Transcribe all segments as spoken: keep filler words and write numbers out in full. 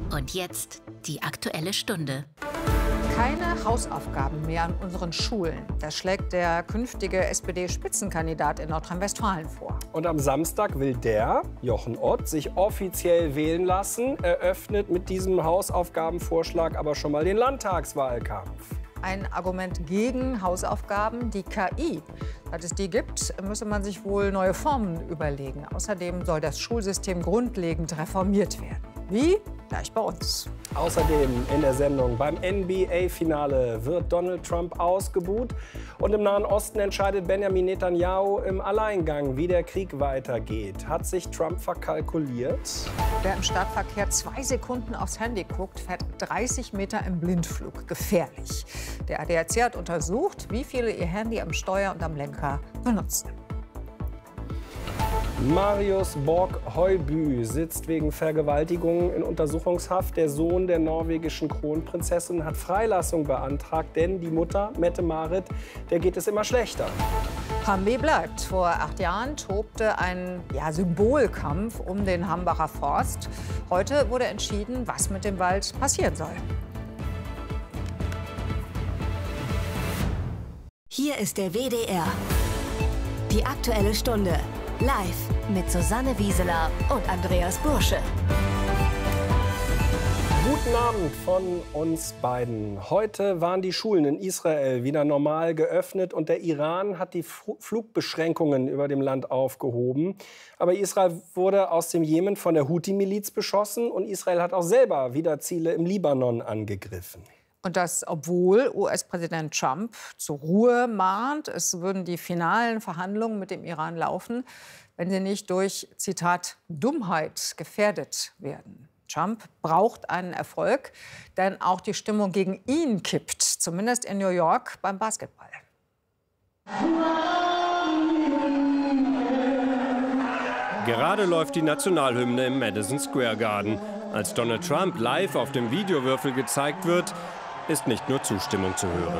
Und jetzt die Aktuelle Stunde. Keine Hausaufgaben mehr an unseren Schulen. Das schlägt der künftige S P D-Spitzenkandidat in Nordrhein-Westfalen vor. Und am Samstag will der, Jochen Ott, sich offiziell wählen lassen, eröffnet mit diesem Hausaufgabenvorschlag aber schon mal den Landtagswahlkampf. Ein Argument gegen Hausaufgaben, die K I. Seit es die gibt, müsse man sich wohl neue Formen überlegen. Außerdem soll das Schulsystem grundlegend reformiert werden. Wie? Gleich bei uns. Außerdem in der Sendung: Beim N B A-Finale wird Donald Trump ausgebuht. Und im Nahen Osten entscheidet Benjamin Netanyahu im Alleingang, wie der Krieg weitergeht. Hat sich Trump verkalkuliert? Wer im Stadtverkehr zwei Sekunden aufs Handy guckt, fährt dreißig Meter im Blindflug. Gefährlich. Der A D A C hat untersucht, wie viele ihr Handy am Steuer und am Lenker benutzen. Marius Borg-Heubü sitzt wegen Vergewaltigung in Untersuchungshaft. Der Sohn der norwegischen Kronprinzessin hat Freilassung beantragt, denn die Mutter, Mette-Marit, der geht es immer schlechter. Hambi bleibt. Vor acht Jahren tobte ein ja, Symbolkampf um den Hambacher Forst. Heute wurde entschieden, was mit dem Wald passieren soll. Hier ist der W D R. Die Aktuelle Stunde. Live mit Susanne Wieseler und Andreas Bursche. Guten Abend von uns beiden. Heute waren die Schulen in Israel wieder normal geöffnet und der Iran hat die Flugbeschränkungen über dem Land aufgehoben. Aber Israel wurde aus dem Jemen von der Houthi-Miliz beschossen und Israel hat auch selber wieder Ziele im Libanon angegriffen. Und das, obwohl U S-Präsident Trump zur Ruhe mahnt, es würden die finalen Verhandlungen mit dem Iran laufen, wenn sie nicht durch, Zitat, Dummheit gefährdet werden. Trump braucht einen Erfolg, denn auch die Stimmung gegen ihn kippt, zumindest in New York beim Basketball. Gerade läuft die Nationalhymne im Madison Square Garden. Als Donald Trump live auf dem Videowürfel gezeigt wird, ist nicht nur Zustimmung zu hören.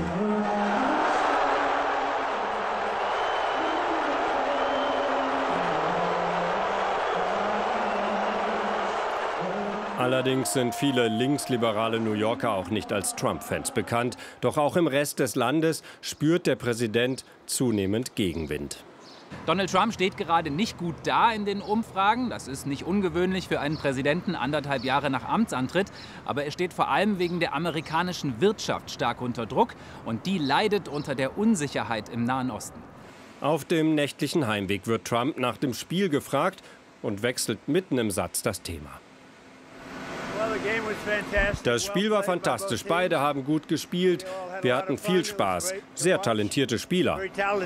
Allerdings sind viele linksliberale New Yorker auch nicht als Trump-Fans bekannt. Doch auch im Rest des Landes spürt der Präsident zunehmend Gegenwind. Donald Trump steht gerade nicht gut da in den Umfragen. Das ist nicht ungewöhnlich für einen Präsidenten anderthalb Jahre nach Amtsantritt. Aber er steht vor allem wegen der amerikanischen Wirtschaft stark unter Druck. Und die leidet unter der Unsicherheit im Nahen Osten. Auf dem nächtlichen Heimweg wird Trump nach dem Spiel gefragt und wechselt mitten im Satz das Thema. Das Spiel war fantastisch. Beide haben gut gespielt. Wir hatten viel Spaß. Sehr talentierte Spieler.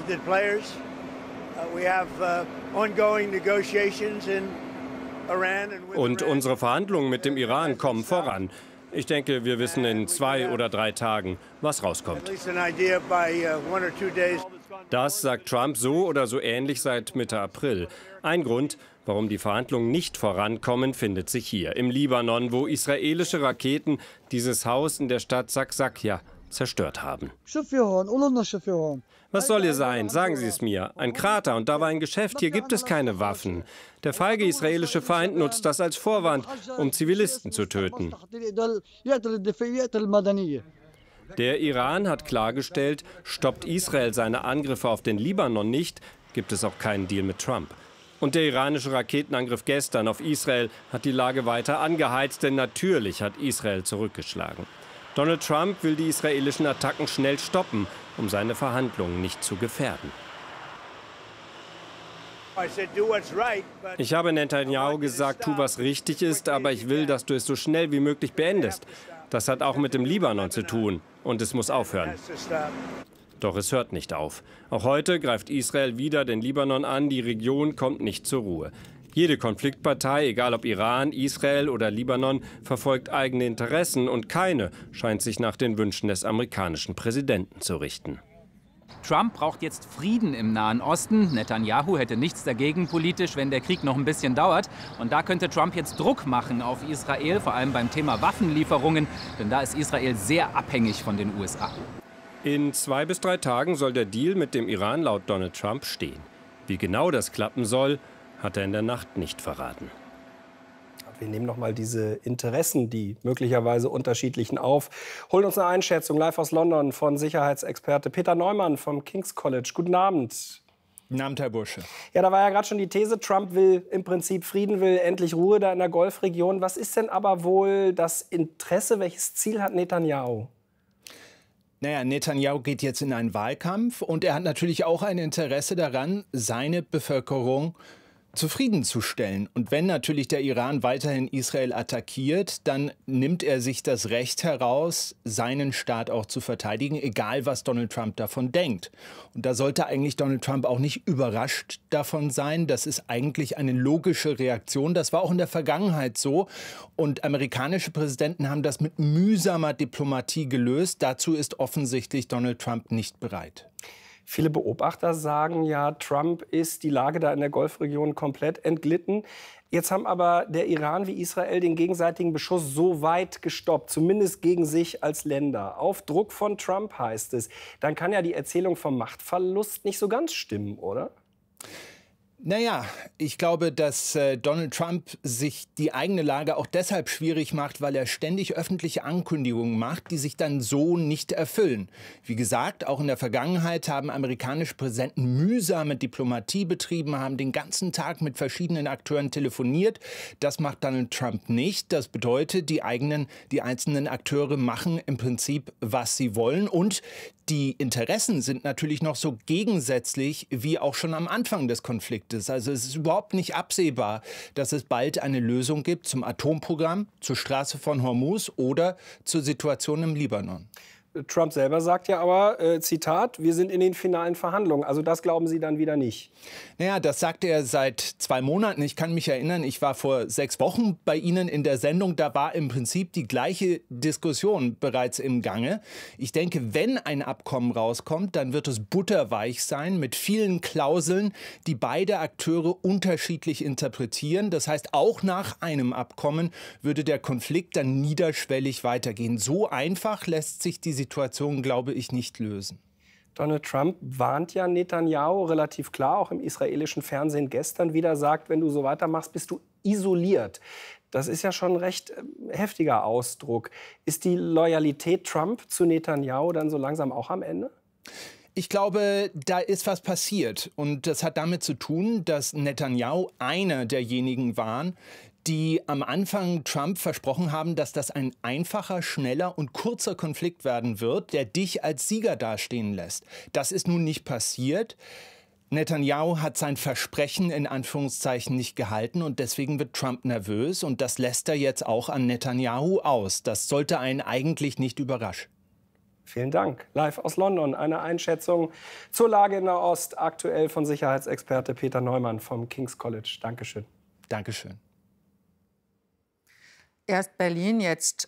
Und unsere Verhandlungen mit dem Iran kommen voran. Ich denke, wir wissen in zwei oder drei Tagen, was rauskommt. Das sagt Trump so oder so ähnlich seit Mitte April. Ein Grund, warum die Verhandlungen nicht vorankommen, findet sich hier im Libanon, wo israelische Raketen dieses Haus in der Stadt Saksakja zerstört haben. Was soll hier sein? Sagen Sie es mir. Ein Krater und da war ein Geschäft. Hier gibt es keine Waffen. Der feige israelische Feind nutzt das als Vorwand, um Zivilisten zu töten. Der Iran hat klargestellt, stoppt Israel seine Angriffe auf den Libanon nicht, gibt es auch keinen Deal mit Trump. Und der iranische Raketenangriff gestern auf Israel hat die Lage weiter angeheizt, denn natürlich hat Israel zurückgeschlagen. Donald Trump will die israelischen Attacken schnell stoppen, um seine Verhandlungen nicht zu gefährden. Ich habe Netanyahu gesagt, tu, was richtig ist, aber ich will, dass du es so schnell wie möglich beendest. Das hat auch mit dem Libanon zu tun und es muss aufhören. Doch es hört nicht auf. Auch heute greift Israel wieder den Libanon an, die Region kommt nicht zur Ruhe. Jede Konfliktpartei, egal ob Iran, Israel oder Libanon, verfolgt eigene Interessen und keine scheint sich nach den Wünschen des amerikanischen Präsidenten zu richten. Trump braucht jetzt Frieden im Nahen Osten. Netanyahu hätte nichts dagegen politisch, wenn der Krieg noch ein bisschen dauert. Und da könnte Trump jetzt Druck machen auf Israel, vor allem beim Thema Waffenlieferungen. Denn da ist Israel sehr abhängig von den U S A. In zwei bis drei Tagen soll der Deal mit dem Iran laut Donald Trump stehen. Wie genau das klappen soll, hat er in der Nacht nicht verraten. Wir nehmen noch mal diese Interessen, die möglicherweise unterschiedlichen, auf. Holen uns eine Einschätzung live aus London von Sicherheitsexperte Peter Neumann vom King's College. Guten Abend. Guten Abend, Herr Bursche. Ja, da war ja gerade schon die These, Trump will im Prinzip Frieden, will endlich Ruhe da in der Golfregion. Was ist denn aber wohl das Interesse? Welches Ziel hat Netanyahu? Naja, Netanyahu geht jetzt in einen Wahlkampf und er hat natürlich auch ein Interesse daran, seine Bevölkerung zufriedenzustellen. Und wenn natürlich der Iran weiterhin Israel attackiert, dann nimmt er sich das Recht heraus, seinen Staat auch zu verteidigen, egal was Donald Trump davon denkt. Und da sollte eigentlich Donald Trump auch nicht überrascht davon sein. Das ist eigentlich eine logische Reaktion. Das war auch in der Vergangenheit so. Und amerikanische Präsidenten haben das mit mühsamer Diplomatie gelöst. Dazu ist offensichtlich Donald Trump nicht bereit. Viele Beobachter sagen ja, Trump ist die Lage da in der Golfregion komplett entglitten. Jetzt haben aber der Iran wie Israel den gegenseitigen Beschuss so weit gestoppt, zumindest gegen sich als Länder. Auf Druck von Trump heißt es. Dann kann ja die Erzählung vom Machtverlust nicht so ganz stimmen, oder? Naja, ich glaube, dass äh, Donald Trump sich die eigene Lage auch deshalb schwierig macht, weil er ständig öffentliche Ankündigungen macht, die sich dann so nicht erfüllen. Wie gesagt, auch in der Vergangenheit haben amerikanische Präsidenten mühsame Diplomatie betrieben, haben den ganzen Tag mit verschiedenen Akteuren telefoniert. Das macht Donald Trump nicht. Das bedeutet, die eigenen, die einzelnen Akteure machen im Prinzip, was sie wollen. Und die Interessen sind natürlich noch so gegensätzlich wie auch schon am Anfang des Konfliktes. Also es ist überhaupt nicht absehbar, dass es bald eine Lösung gibt zum Atomprogramm, zur Straße von Hormuz oder zur Situation im Libanon. Trump selber sagt ja aber, äh, Zitat, wir sind in den finalen Verhandlungen. Also das glauben Sie dann wieder nicht? Naja, das sagt er seit zwei Monaten. Ich kann mich erinnern, ich war vor sechs Wochen bei Ihnen in der Sendung. Da war im Prinzip die gleiche Diskussion bereits im Gange. Ich denke, wenn ein Abkommen rauskommt, dann wird es butterweich sein mit vielen Klauseln, die beide Akteure unterschiedlich interpretieren. Das heißt, auch nach einem Abkommen würde der Konflikt dann niederschwellig weitergehen. So einfach lässt sich die Situation, glaube ich, nicht lösen. Donald Trump warnt ja Netanyahu relativ klar, auch im israelischen Fernsehen gestern wieder, sagt, wenn du so weitermachst, bist du isoliert. Das ist ja schon ein recht heftiger Ausdruck. Ist die Loyalität Trump zu Netanyahu dann so langsam auch am Ende? Ich glaube, da ist was passiert. Und das hat damit zu tun, dass Netanyahu einer derjenigen waren, die am Anfang Trump versprochen haben, dass das ein einfacher, schneller und kurzer Konflikt werden wird, der dich als Sieger dastehen lässt. Das ist nun nicht passiert. Netanyahu hat sein Versprechen in Anführungszeichen nicht gehalten und deswegen wird Trump nervös und das lässt er jetzt auch an Netanyahu aus. Das sollte einen eigentlich nicht überraschen. Vielen Dank. Live aus London eine Einschätzung zur Lage in Nahost, aktuell von Sicherheitsexperte Peter Neumann vom King's College. Dankeschön. Dankeschön. Erst Berlin, jetzt